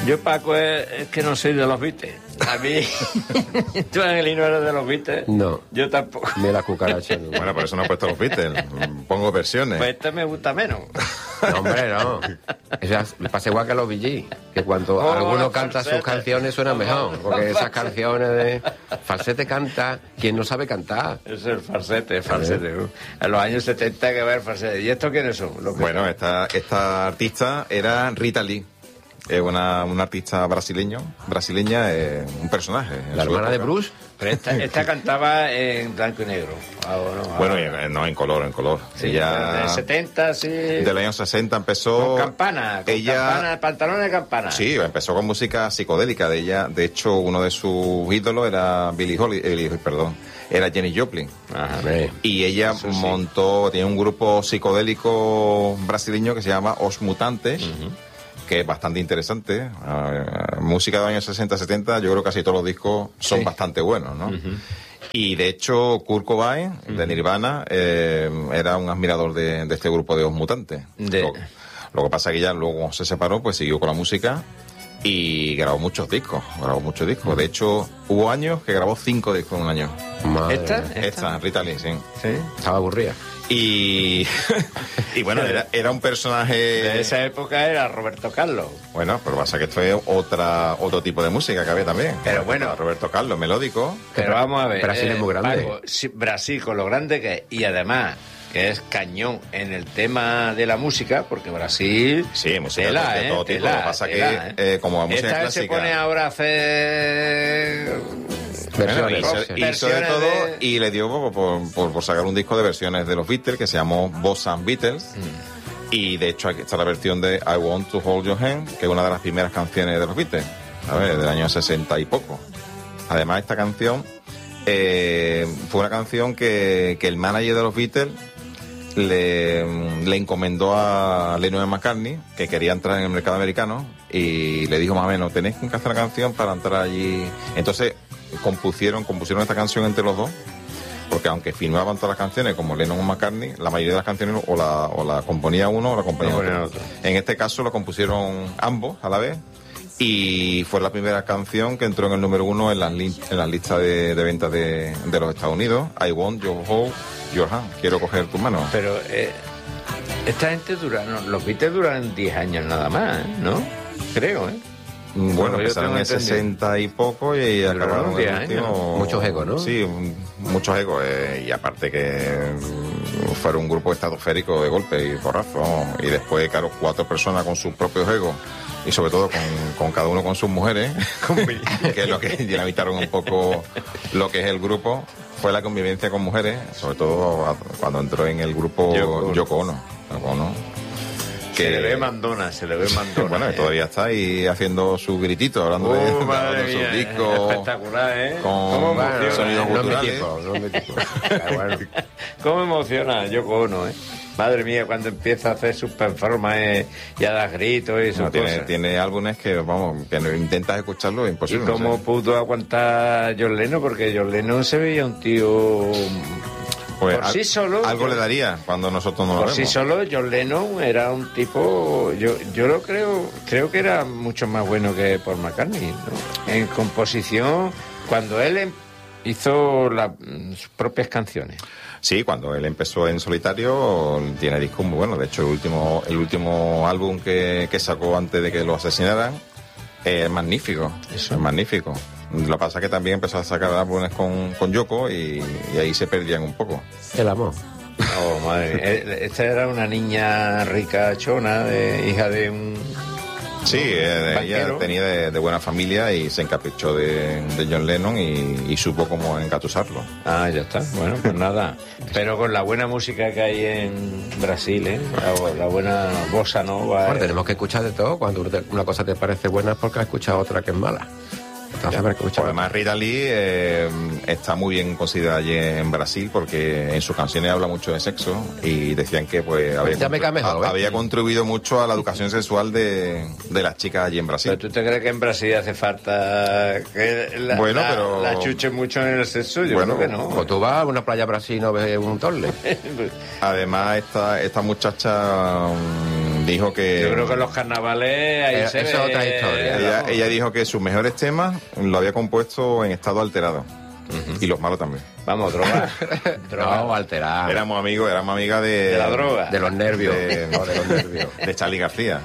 Yo, Paco, es que no soy de los Beatles. A mí, tú, Angelino, eres de los Beatles. No. Yo tampoco. Ni la cucaracha. No. Bueno, por eso no he puesto los Beatles. Pongo versiones. Pues este me gusta menos. No, hombre, no. Me pasa igual que a los VG, que cuando alguno canta sus canciones suena mejor, porque esas canciones de falsete canta quien no sabe cantar. Es el falsete. En los años 70 que va el falsete. ¿Y estos quiénes son? Bueno, esta artista era Rita Lee. Es una artista brasileña, un personaje. ¿La hermana de Bruce? Pero esta cantaba en blanco y negro. Bueno, no, en color. Sí, Ella, de 70, sí. Del año 60 empezó... Con campana, pantalones de campana. Sí, empezó con música psicodélica de ella. De hecho, uno de sus ídolos era era Jenny Joplin. Ajá, y ella tenía un grupo psicodélico brasileño que se llama Os Mutantes. Uh-huh. Que es bastante interesante. Música de los años 60-70, yo creo que casi todos los discos son bastante buenos, ¿no? Uh-huh. Y de hecho, Kurt Cobain, de Nirvana, era un admirador de este grupo de Os Mutantes. Lo que pasa es que ya luego se separó, pues siguió con la música y grabó muchos discos. De hecho, hubo años que grabó 5 discos en un año. Esta, Rita Lee, sí. Estaba aburrida. Y bueno, era un personaje... De esa época era Roberto Carlos. Bueno, pero pasa que esto es otro tipo de música que había también. Pero bueno... Roberto Carlos, melódico. Pero vamos a ver... Brasil es muy grande. Paco, Brasil, con lo grande que es, y además... que es cañón en el tema de la música, porque Brasil... Sí, música de todo tipo. Lo que pasa que como música esta clásica... se pone ahora a hacer... hizo de todo y le dio por sacar un disco de versiones de los Beatles que se llamó Boss and Beatles. Y de hecho aquí está la versión de I Want to Hold Your Hand, que es una de las primeras canciones de los Beatles, ¿sabes? Del año 60 y poco. Además, esta canción fue una canción que el manager de los Beatles le encomendó a Lennon McCartney, que quería entrar en el mercado americano, y le dijo más o menos, tenéis que hacer una canción para entrar allí. Entonces compusieron esta canción entre los dos, porque aunque firmaban todas las canciones como Lennon o McCartney, la mayoría de las canciones o la componía uno o la componía otro. En este caso lo compusieron ambos a la vez, y fue la primera canción que entró en el número 1 en las listas de ventas de los Estados Unidos. I Want to Hold Your Hand, quiero coger tu mano. Pero esta gente los Beatles duran 10 años nada más, ¿no? Creo, Bueno, empezaron en 60 y poco y acabaron en el último... Muchos egos, ¿no? Sí, muchos egos. Y aparte que fueron un grupo estratosférico de golpe y porrazo. Y después, claro, 4 personas con sus propios egos. Y sobre todo con cada uno con sus mujeres, que es lo que dinamitaron un poco lo que es el grupo. Fue la convivencia con mujeres, sobre todo cuando entró en el grupo Yoko Ono. Se le ve mandona. Bueno, todavía está ahí haciendo sus grititos, hablando de sus discos. Espectacular, con sonidos culturales. ¿Cómo emociona Yoko Ono, Madre mía, cuando empieza a hacer sus performances y a dar gritos y sus cosas. Tiene álbumes que no intentas escucharlo, es imposible. ¿Y cómo pudo aguantar John Lennon? Porque John Lennon se veía un tío... Pues por sí solo... Algo le daría cuando nosotros no lo vemos. Por sí solo, John Lennon era un tipo... Yo lo creo que era mucho más bueno que Paul McCartney, ¿no? En composición, cuando él hizo sus propias canciones. Sí, cuando él empezó en solitario tiene discos muy buenos. De hecho, el último álbum que sacó antes de que lo asesinaran es magnífico. Eso es magnífico. Lo que pasa es que también empezó a sacar álbumes con Yoko y ahí se perdían un poco. El amor. Oh, madre. Esta era una niña rica, chona, hija de un... Sí, ella tenía de buena familia y se encaprichó de John Lennon y supo cómo engatusarlo. Ah, ya está. Bueno, pues nada. Pero con la buena música que hay en Brasil, la buena bossa nova. Bueno, tenemos que escuchar de todo. Cuando una cosa te parece buena es porque has escuchado otra que es mala. Pues además Rita Lee está muy bien considerada allí en Brasil porque en sus canciones habla mucho de sexo y decían que pues había contribuido mucho a la educación sexual de las chicas allí en Brasil. ¿Pero tú te crees que en Brasil hace falta que la chuche mucho en el sexo? Yo creo que no. Pues tú vas a una playa Brasil y no ves un torle. Además esta muchacha dijo que... Yo creo que los carnavales... Ahí Eso es otra historia. Ella dijo que sus mejores temas lo había compuesto en estado alterado. Y los malos también. Vamos, droga. No, alterar. Éramos amigas de la droga. De los nervios. de los nervios. De Charly García.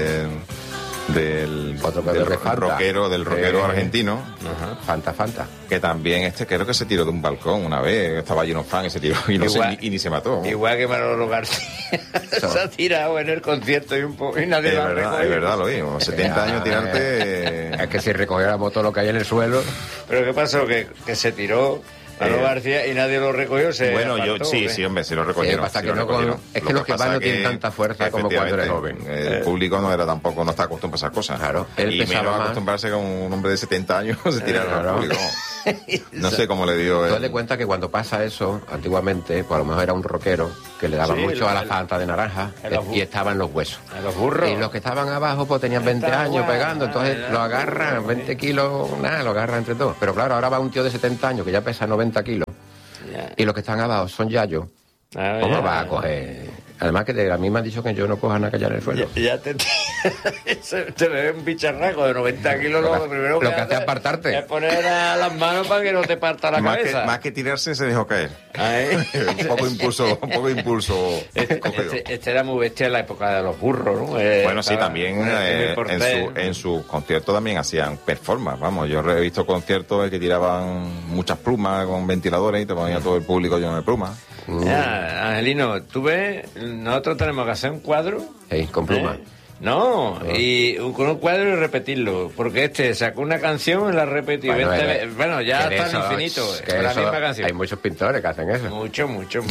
Del rockero argentino. Fanta. Que también creo que se tiró de un balcón una vez. Estaba lleno de fan y se tiró y ni se mató. Igual que Manolo García. Se ha tirado en el concierto y nadie lo ha recogido. Es verdad, lo digo. 70 años tirarte... Es que si recogiéramos todo lo que hay en el suelo... ¿Pero qué pasó? Que se tiró... Manolo García y nadie lo recogió. Bueno, apartó, sí, hombre, sí lo recogieron. Es que los que van no tienen tanta fuerza como cuando eres joven. El público no está acostumbrado a esas cosas. Claro. Y menos acostumbrarse que un hombre de 70 años se tirara al público. No sé cómo le dio. Tú das cuenta que cuando pasa eso, antiguamente, pues a lo mejor era un rockero que le daba mucho a la Fanta de naranja y estaba en los huesos. En los burros. Y los que estaban abajo pues tenían 20 años pegando, entonces lo agarran, 20 kilos, nada, lo agarran entre todos. Pero claro, ahora va un tío de 70 años que ya pesa 90 kilos y los que están abajo son yayos. ¿Cómo va a coger? Además que a mí me han dicho que yo no coja nada que haya en el suelo. Ya te ves un bicharraco de 90 kilos, lo primero que hace es apartarte. Es poner a las manos para que no te parta la cabeza. Más que tirarse, se dejó caer. un poco impulso. Este era muy bestia en la época de los burros, ¿no? Bueno, sí, también en su concierto también hacían performance. Vamos, yo he visto conciertos que tiraban muchas plumas con ventiladores y te ponía todo el público lleno de plumas. Ya, Angelino, tú ves, nosotros tenemos que hacer un cuadro. Sí, con plumas. No, y con un cuadro y repetirlo, porque sacó una canción y la repetió 20 veces. Bueno, ya hasta el infinito, que la misma canción. Hay muchos pintores que hacen eso. Mucho.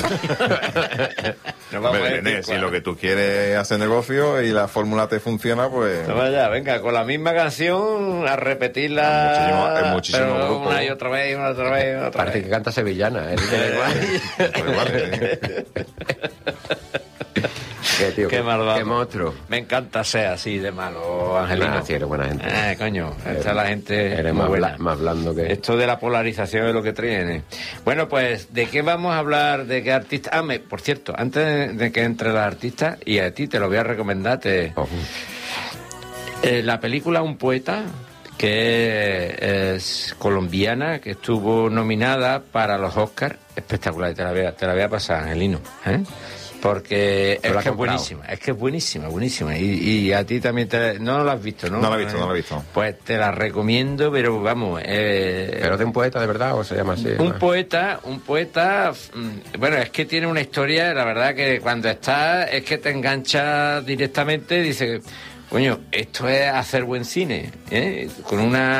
Si lo que tú quieres hacer negocio y la fórmula te funciona, pues... Vaya, venga, con la misma canción a repetirla. Hay muchísimo grupo. Una y otra vez. Parece que canta sevillana. Qué malvado. Qué monstruo. Me encanta ser así de malo, Angelino. Sí, eres buena gente. Coño, esta la gente eres muy más blando que... Esto de la polarización es lo que tiene. Bueno, pues, ¿de qué vamos a hablar? ¿De qué artista? Por cierto, antes de que entre la artista, y a ti te lo voy a recomendar, la película Un poeta, que es colombiana, que estuvo nominada para los Oscars, espectacular, te la voy a pasar, Angelino, porque es que es buenísima, y a ti también no la has visto, ¿no? No la he visto. Pues te la recomiendo, pero vamos... ¿Pero de un poeta de verdad o se llama así? Un poeta, bueno, es que tiene una historia, la verdad que cuando estás, es que te enganchas directamente, dice, coño, esto es hacer buen cine, con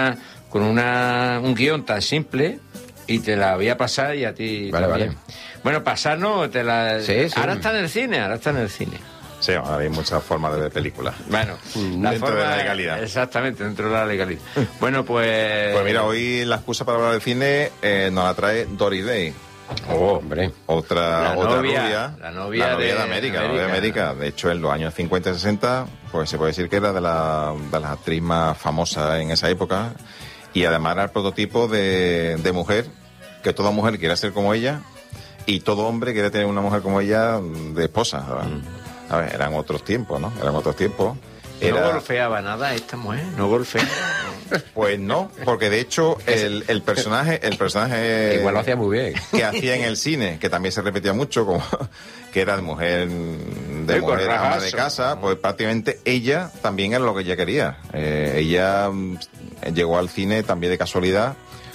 un guión tan simple, y te la voy a pasar y a ti también. Vale. Bueno, pasar no, Sí. Ahora está en el cine. Sí, ahora hay muchas formas de ver películas. Bueno, dentro de la legalidad. Exactamente, dentro de la legalidad. Bueno, pues... Pues mira, hoy la excusa para hablar de cine nos la trae Doris Day. Hombre. Otra rubia. La novia de América. De hecho, en los años 50 y 60, pues se puede decir que era de las actrices más famosas en esa época. Y además era el prototipo de mujer, que toda mujer quiere ser como ella, y todo hombre quiere tener una mujer como ella de esposa. A ver, eran otros tiempos, ¿no? ¿No golpeaba nada esta mujer? ¿No golpeaba? Pues no, porque de hecho el personaje igual lo hacía muy bien, que hacía en el cine, que también se repetía mucho, como que era de mujer ama de casa, pues prácticamente ella también era lo que ella quería. Ella llegó al cine también de casualidad.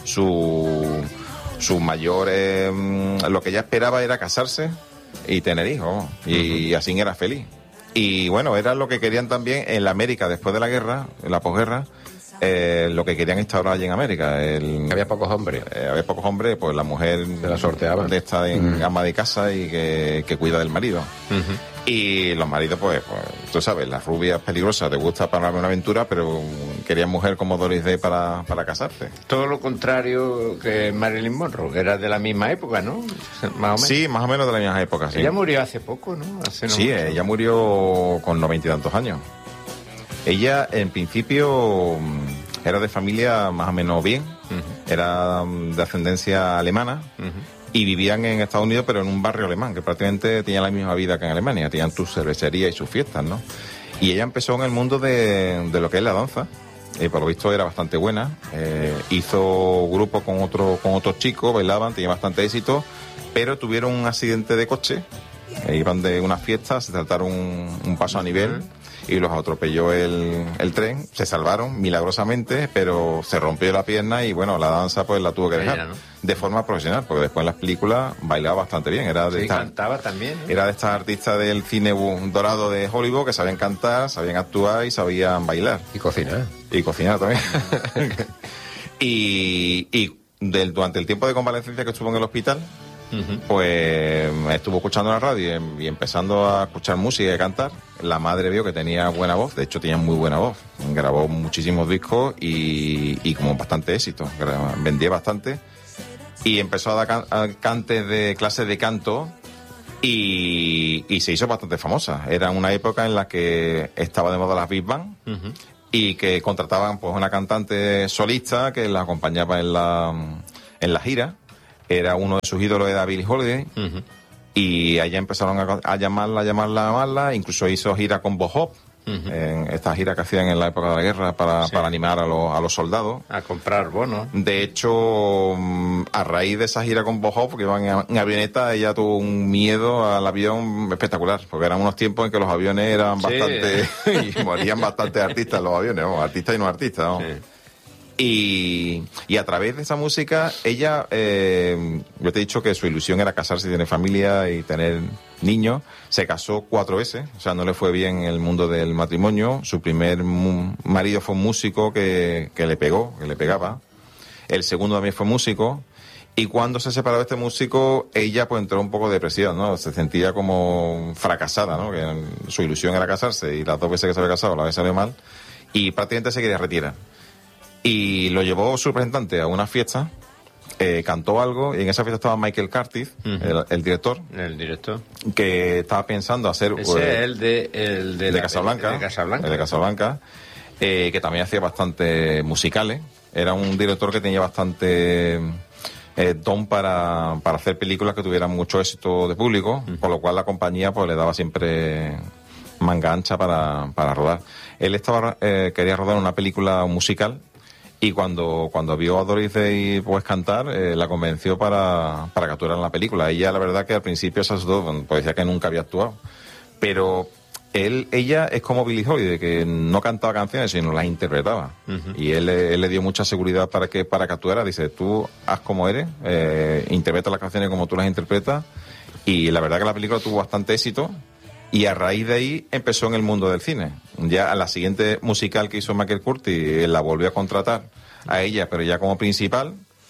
Su mayor lo que ella esperaba era casarse y tener hijos, y así era feliz. Y bueno, era lo que querían también en la América después de la guerra, en la posguerra, lo que querían instaurar allí en América. Había pocos hombres. Pues la mujer se la sorteaban. De esta ama de casa y que cuida del marido. Y los maridos, pues tú sabes, las rubias peligrosas, te gusta para una aventura, pero querían mujer como Doris Day para casarse. Todo lo contrario que Marilyn Monroe, que era de la misma época, ¿no? Más o menos. Sí, más o menos de la misma época, sí. Ella murió hace poco, ¿no? Ella murió con 90 y tantos años. Ella, en principio, era de familia más o menos bien, era de ascendencia alemana, y vivían en Estados Unidos, pero en un barrio alemán, que prácticamente tenía la misma vida que en Alemania, tenían sus cervecerías y sus fiestas, ¿no? Y ella empezó en el mundo de lo que es la danza, y por lo visto era bastante buena, hizo grupo con otros chicos, bailaban, tenía bastante éxito, pero tuvieron un accidente de coche, iban de una fiesta, se saltaron un paso a nivel y los atropelló el tren, se salvaron milagrosamente, pero se rompió la pierna y bueno, la danza pues la tuvo que dejar, ¿no? De forma profesional, porque después en las películas bailaba bastante bien, cantaba también, ¿no? Era de estas artistas del cine dorado de Hollywood que sabían cantar, sabían actuar y sabían bailar. Y cocinar. Y cocinar también. Durante el tiempo de convalecencia que estuvo en el hospital, pues estuvo escuchando la radio y empezando a escuchar música y a cantar. La madre vio que tenía buena voz, de hecho tenía muy buena voz, grabó muchísimos discos y como bastante éxito, vendía bastante y empezó a dar clases de canto y se hizo bastante famosa. Era una época en la que estaba de moda las big band y que contrataban pues una cantante solista que la acompañaba en la gira. Era uno de sus ídolos, era Billie Holiday, y allá empezaron a llamarla, incluso hizo gira con Bob Hope, en esta gira que hacían en la época de la guerra para animar a los soldados. A comprar bonos. De hecho, a raíz de esa gira con Bob Hope, que iban en avioneta, ella tuvo un miedo al avión espectacular, porque eran unos tiempos en que los aviones eran bastante... y morían bastantes artistas en los aviones, artistas y no artistas, ¿no? Sí. Y a través de esa música, ella, yo te he dicho que su ilusión era casarse y tener familia y tener niños. Se casó 4 veces, o sea, no le fue bien el mundo del matrimonio. Su primer marido fue un músico que le pegaba. El segundo también fue músico. Y cuando se separó de este músico, ella pues entró un poco de depresión, ¿no? Se sentía como fracasada, ¿no? Que su ilusión era casarse y las 2 veces que se había casado la vez salió mal. Y prácticamente se quería retirar. Y lo llevó su representante a una fiesta, cantó algo, y en esa fiesta estaba Michael Curtiz, el director. El director. Que estaba pensando hacer... Ese es el de Casablanca. El de Casablanca, que también hacía bastante musicales. Era un director que tenía bastante don para hacer películas que tuvieran mucho éxito de público, con lo cual la compañía pues le daba siempre manga ancha para rodar. Él quería rodar una película musical. Y cuando vio a Doris Day pues cantar, la convenció para que actuara en la película. Ella, la verdad, que al principio se asustó, pues decía que nunca había actuado. Pero ella es como Billie Holiday, que no cantaba canciones, sino las interpretaba. Y él le dio mucha seguridad para que actuara. Dice, tú haz como eres, interpreta las canciones como tú las interpretas. Y la verdad que la película tuvo bastante éxito. Y a raíz de ahí empezó en el mundo del cine. Ya a la siguiente musical que hizo Michael Curtiz, la volvió a contratar a ella, pero ya como principal.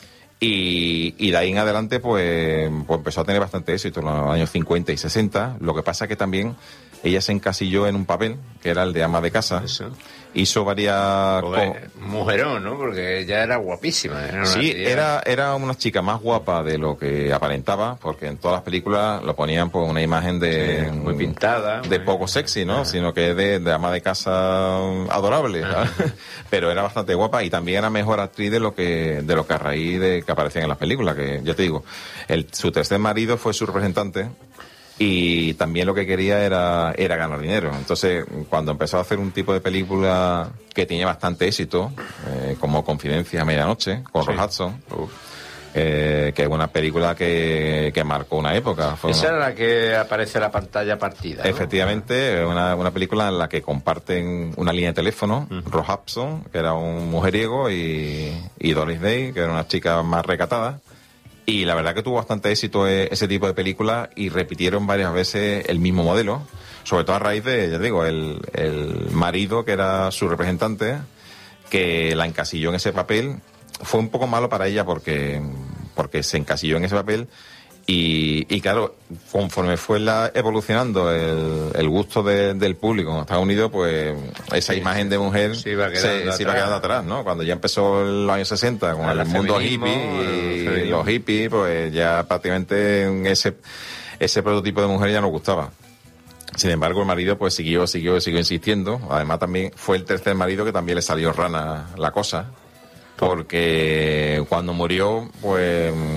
Y de ahí en adelante pues empezó a tener bastante éxito en los años 50 y 60. Lo que pasa es que también ella se encasilló en un papel, que era el de ama de casa. Eso. Hizo varias... Mujerón, ¿no? Porque ella era guapísima. Era una chica más guapa de lo que aparentaba, porque en todas las películas lo ponían por una imagen de... muy pintada. De poco sexy, ¿no? Sino que de ama de casa adorable, ¿sabes? Pero era bastante guapa y también era mejor actriz de lo que a raíz de que aparecían en las películas, que ya te digo, su tercer marido fue su representante. Y también lo que quería era ganar dinero. Entonces, cuando empezó a hacer un tipo de película que tenía bastante éxito, como Confidencia a Medianoche, con Roy Hudson, que es una película que marcó una época. Esa era la que aparece en la pantalla partida, ¿no? Efectivamente, una película en la que comparten una línea de teléfono, Roy Hudson, que era un mujeriego, y Doris Day, que era una chica más recatada. Y la verdad que tuvo bastante éxito ese tipo de películas y repitieron varias veces el mismo modelo, sobre todo a raíz de, ya digo, el marido que era su representante, que la encasilló en ese papel. Fue un poco malo para ella porque se encasilló en ese papel y claro, conforme fue evolucionando el gusto del público en Estados Unidos, pues esa imagen de mujer se iba quedando atrás, ¿no? Cuando ya empezó en los años 60 con el mundo hippie y los hippies, pues ya prácticamente ese prototipo de mujer ya no gustaba. Sin embargo, el marido pues siguió insistiendo. Además, también fue el tercer marido que también le salió rana la cosa, porque cuando murió, pues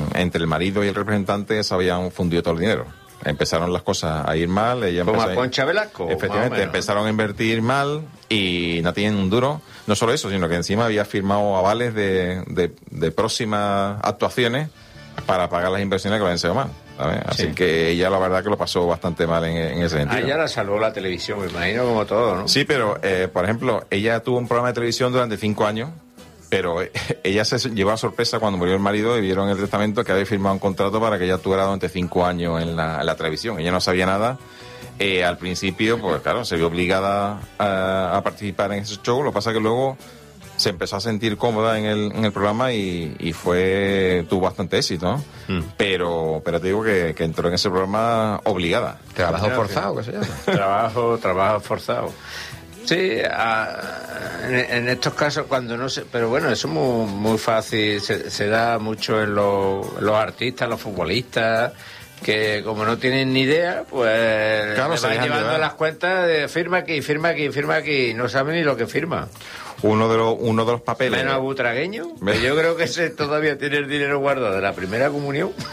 entre el marido y el representante se habían fundido todo el dinero. Empezaron las cosas a ir mal. Ella como a Concha Velasco. Efectivamente, empezaron a invertir mal y no tienen un duro. No solo eso, sino que encima había firmado avales de próximas actuaciones para pagar las inversiones que lo habían sido mal, ¿sabes? Así que ella la verdad que lo pasó bastante mal en ese sentido. Ella la salvó la televisión, me imagino, como todo, ¿no? Sí, pero por ejemplo, ella tuvo un programa de televisión durante 5 años, pero ella se llevó a sorpresa cuando murió el marido y vieron en el testamento que había firmado un contrato para que ella actuara durante 5 años en la televisión. Ella no sabía nada. Al principio, pues claro, se vio obligada a participar en ese show. Lo que pasa que luego se empezó a sentir cómoda en el programa y tuvo bastante éxito, ¿no? Pero te digo que entró en ese programa obligada. Trabajo forzado, ¿qué se llama? Trabajo forzado. Sí, en estos casos cuando no se... Pero bueno, eso es muy fácil, se da mucho en los artistas, los futbolistas, que como no tienen ni idea, pues claro, se van llevando las cuentas de firma aquí, no saben ni lo que firma. Uno de los papeles... Menos a Butragueño, yo creo que ese todavía tiene el dinero guardado de la primera comunión.